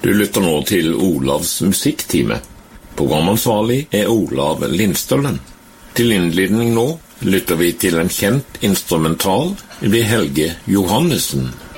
Du lytter nå til Olavs musikktime. Programansvarlig er Olav Lindstølen. Til innledning nå lytter vi til en kjent instrumental ved Helge Johannessen.